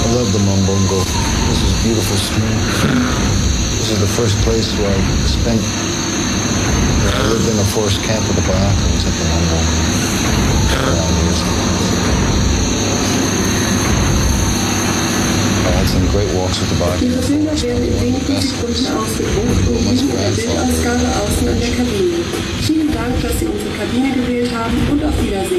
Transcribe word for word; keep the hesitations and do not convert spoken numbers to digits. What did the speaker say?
love the Mombongo. This is beautiful snow. This is the first place where I spent, where I lived in a forest camp with the Baraka. Was at the Mombongo. Around years ago. I had some great walks with the Baraka. Ihre Bilder werden in wenigen Sekunden ausgedruckt und liegen in der Bildausgabe außen an der Kabine. Vielen Dank, dass Sie unsere Kabine gewählt haben und auf Wiedersehen.